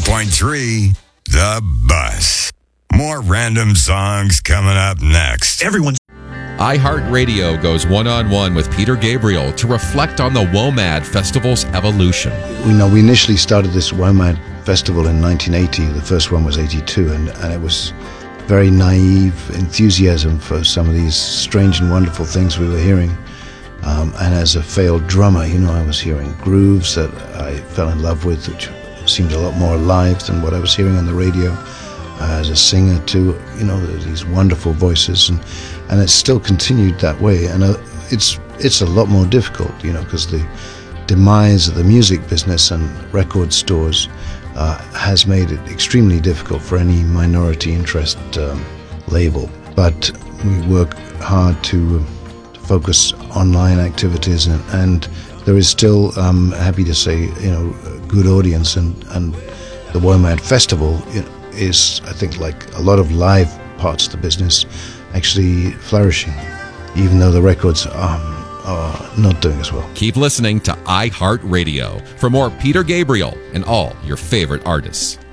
101.3 The Bus. More random songs coming up next. Everyone's iHeartRadio goes one-on-one with Peter Gabriel to reflect on the WOMAD Festival's evolution. We initially started this WOMAD Festival in 1980. The first one was 82, and it was very naive enthusiasm for some of these strange and wonderful things we were hearing. And as a failed drummer, I was hearing grooves that I fell in love with, which seemed a lot more alive than what I was hearing on the radio. As a singer too, these wonderful voices, and it's still continued that way. And it's a lot more difficult, because the demise of the music business and record stores has made it extremely difficult for any minority interest label. But we work hard to focus online activities, and there is still, happy to say, a good audience, and the WOMAD Festival is, I think, like a lot of live parts of the business, actually flourishing, even though the records are not doing as well. Keep listening to iHeartRadio for more Peter Gabriel and all your favorite artists.